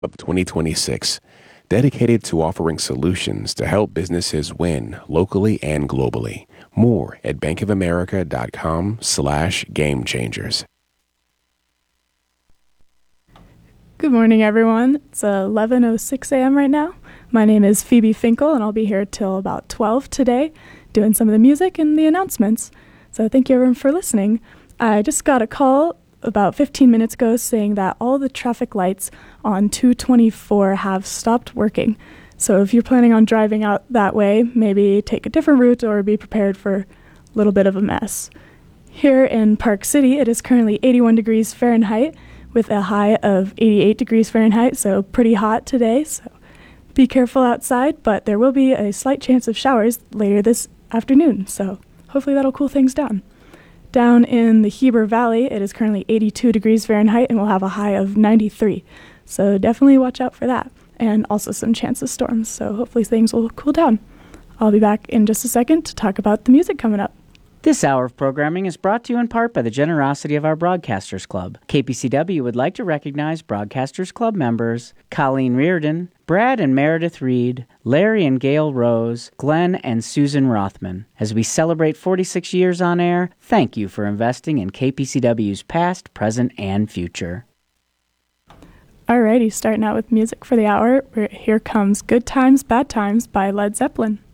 of 2026, dedicated to offering solutions to help businesses win locally and globally. More at bankofamerica.com/gamechangers. Good morning, everyone. It's 11:06 a.m. right now. My name is Phoebe Finkel, and I'll be here till about 12 today, doing some of the music and the announcements. So thank you, everyone, for listening. I just got a call about 15 minutes ago saying that all the traffic lights on 224 have stopped working. So if you're planning on driving out that way, maybe take a different route or be prepared for a little bit of a mess. Here in Park City, it is currently 81 degrees Fahrenheit with a high of 88 degrees Fahrenheit, so pretty hot today. So be careful outside, but there will be a slight chance of showers later this afternoon, so hopefully that'll cool things down. Down in the Heber Valley, it is currently 82 degrees Fahrenheit and will have a high of 93. So definitely watch out for that. And also some chance of storms, so hopefully things will cool down. I'll be back in just a second to talk about the music coming up. This hour of programming is brought to you in part by the generosity of our Broadcasters Club. KPCW would like to recognize Broadcasters Club members Colleen Reardon, Brad and Meredith Reed, Larry and Gail Rose, Glenn and Susan Rothman. As we celebrate 46 years on air, thank you for investing in KPCW's past, present, and future. Alrighty, starting out with music for the hour, here comes Good Times, Bad Times by Led Zeppelin.